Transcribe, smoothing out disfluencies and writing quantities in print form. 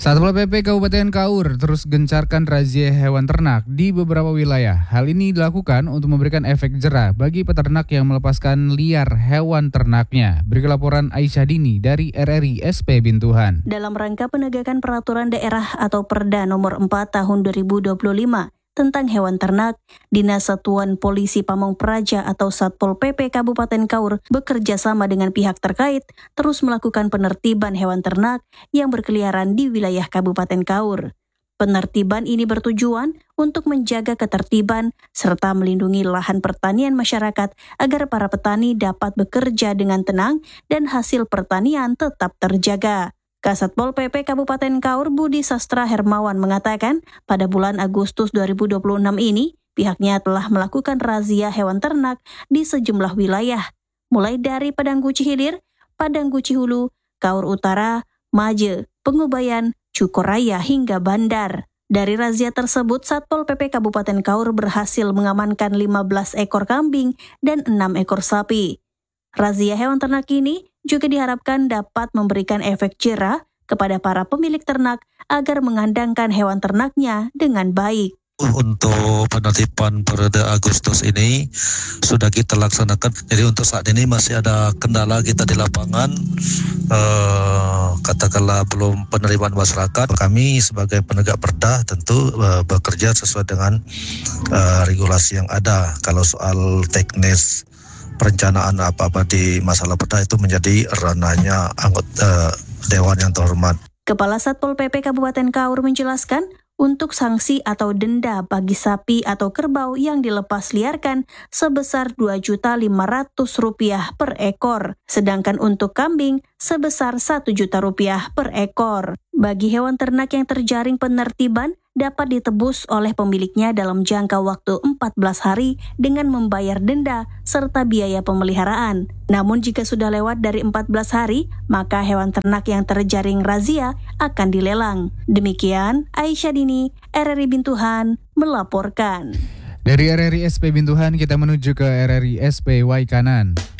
Satpol PP Kabupaten Kaur terus gencarkan razia hewan ternak di beberapa wilayah. Hal ini dilakukan untuk memberikan efek jera bagi peternak yang melepaskan liar hewan ternaknya. Berikut laporan Aisyah Dini dari RRI SP Bintuhan. Dalam rangka penegakan peraturan daerah atau Perda nomor 4 tahun 2025 tentang hewan ternak, Dinas Satuan Polisi Pamong Praja atau Satpol PP Kabupaten Kaur bekerja sama dengan pihak terkait terus melakukan penertiban hewan ternak yang berkeliaran di wilayah Kabupaten Kaur. Penertiban ini bertujuan untuk menjaga ketertiban serta melindungi lahan pertanian masyarakat agar para petani dapat bekerja dengan tenang dan hasil pertanian tetap terjaga. Kasatpol PP Kabupaten Kaur Budi Sastra Hermawan mengatakan pada bulan Agustus 2026 ini pihaknya telah melakukan razia hewan ternak di sejumlah wilayah, mulai dari Padanggu Cihilir, Padanggu Cihulu, Kaur Utara, Maje, Pengubayan, Cukoraya hingga Bandar. Dari razia tersebut, Satpol PP Kabupaten Kaur berhasil mengamankan 15 ekor kambing dan 6 ekor sapi. Razia hewan ternak ini juga diharapkan dapat memberikan efek jera kepada para pemilik ternak agar mengandangkan hewan ternaknya dengan baik. Untuk penertiban periode Agustus ini sudah kita laksanakan. Jadi untuk saat ini masih ada kendala kita di lapangan, katakanlah belum penerimaan masyarakat. Kami sebagai penegak perda tentu bekerja sesuai dengan regulasi yang ada. Kalau soal teknis perencanaan apa-apa di masalah perda itu menjadi ranahnya anggota Dewan yang terhormat. Kepala Satpol PP Kabupaten Kaur menjelaskan, untuk sanksi atau denda bagi sapi atau kerbau yang dilepas liarkan sebesar Rp2.500.000 per ekor, sedangkan untuk kambing sebesar Rp1.000.000 per ekor. Bagi hewan ternak yang terjaring penertiban, dapat ditebus oleh pemiliknya dalam jangka waktu 14 hari dengan membayar denda serta biaya pemeliharaan. Namun jika sudah lewat dari 14 hari, maka hewan ternak yang terjaring razia akan dilelang. Demikian, Aisyah Dini, RRI Bintuhan, melaporkan. Dari RRI SP Bintuhan kita menuju ke RRI SP Waikanan.